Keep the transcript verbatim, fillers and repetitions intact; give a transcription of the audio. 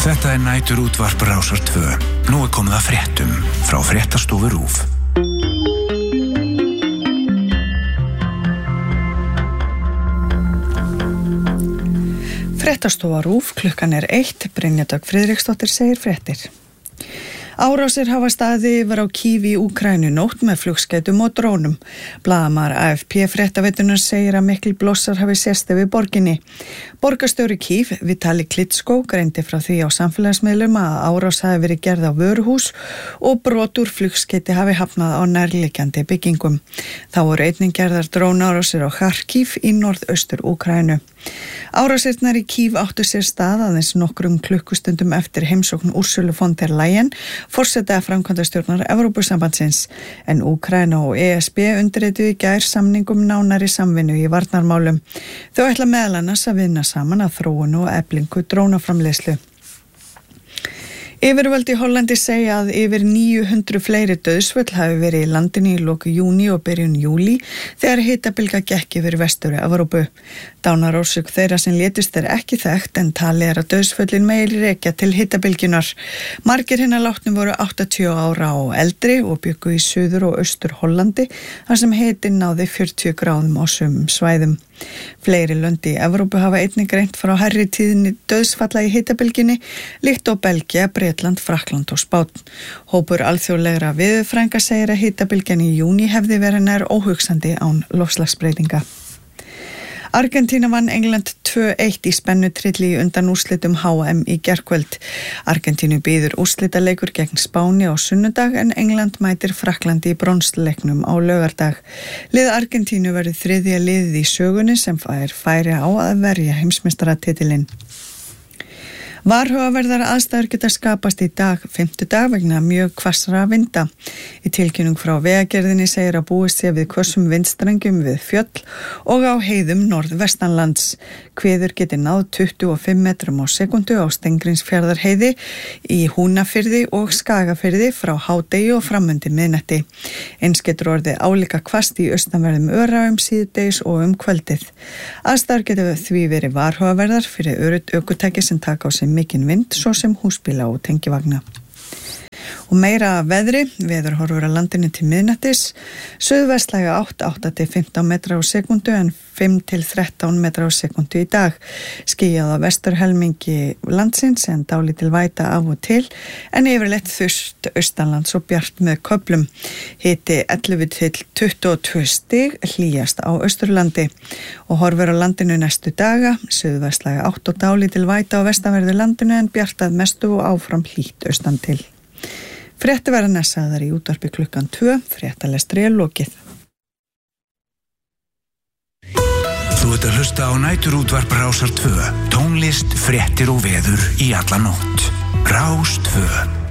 Þetta er næturútvarp Rásar tvö. Nú er komið að fréttum frá fréttastofu RÚV. Fréttastofa RÚV, klukkan er eitt, Brynja Dögg Friðriksdóttir segir fréttir. Árásir hafa staðið yfir á Kív í Úkraínu nótt með flugskeytum og drónum. Blaðamaður A F P fréttaveitunar segir að mikil blossar hafi sést yfir borginni. Borgarstjóri Kív, Vitali Klitschko, greindi frá því á samfélagsmiðlum að árás hafi verið gerð á vöruhús og brot úr flugskeyti hafi hafnað á nærliggjandi byggingum. Þá voru einnig gerðar drónárásir á Kharkiv í norðaustur Úkraínu. Árásirnar í Kív áttu sér stað aðeins nokkrum klukkustundum eftir heimsókn Ursulu von der Leyen, forseta framkvæmdastjórnar Evrópusambandsins, en Úkraína og E S B undirrituðu í gær samningum nánari samvinnu í varnarmálum. Þau ætla meðal annars að vinna saman að þróun og eflingu drónaframleiðslu. Yfirvöld í Hollandi segja að yfir níu hundruð fleiri dauðsföll hafi verið í landinu í lok júní og byrjun júlí þegar hitabylgja gekk yfir vestur Evrópu. Dánarorsök þeirra sem létust er ekki þekkt en talið er að dauðsföllin megi rekja til hitabylgjunar. Margir hinna látnu voru áttatíu ára og eldri og bjuggu í suður og austur Hollandi þar sem hitin náði fjörutíu gráðum á sumum svæðum. Fleiri lönd í Evrópu hafa einnig greint frá hærri tíðni dauðsfalla í hitabylgjunni, líkt og Belgía, Bretland, Frakkland og Spánn. Hópur alþjóðlegra veðurfræðinga segir að hitabylgjan í júní hefði verið nær óhugsandi án loftslagsbreytinga. Argentína vann England tvö eitt í spennutrilli í undanúrslitum H M í gærkvöld. Argentínu býður úrslitaleikur gegn Spáni á sunnudag en England mætir Frakklandi í bronsleiknum á laugardag. Lið Argentínu verður þriðja liðið í sögunni sem fær færi á að verja heimsmeistaratitilinn. Varhugaverðar aðstæður geta skapast í dag, fimmtudag, vegna mjög hvassra vinda. Í tilkynning frá Vegagerðinni segir að búist sé við hvössum vindstrengjum við fjöll og á heiðum norðvestanlands. Hviður geti náð tuttugu og fimm metrum á sekundu á Steingrímsfjarðarheiði, í Húnafirði og Skagafirði frá hádegi og framundi miðnætti. Eins getur orðið álíka hvasst í austanverðum Öræfum síðdegis og um kvöldið. Aðstæður geta því verið varhugaverðar fyrir öruggt ökutæki sem taka á sig mikinn vind, svo sem húsbíla og tengivagna. Og meira að veðri, veður horfur að landinu til miðnættis, suðvestlæga átta, átta til fimmtán metra á sekundu en fimm til þrettán metra á sekundu í dag. Skýjað á vesturhelmingi landsins en dálítil væta af og til, en yfirleitt þurrt austanlands og bjart með köflum. Hiti ellefu til tuttugu og tvö stig, hlýjast á Austurlandi. Og horfur á landinu næstu daga, suðvestlæga átta og dálítil væta á vestanverðu landinu en bjart að mestu og áfram hlýtt austan til. Fréttir verða næssaðar í útvarpi klukkan tvö, fréttalestri er lokið. Þú ert að hlusta á næturútvarp Rásar tvö. Tónlist, fréttir og veður í alla nótt. Rás tvö.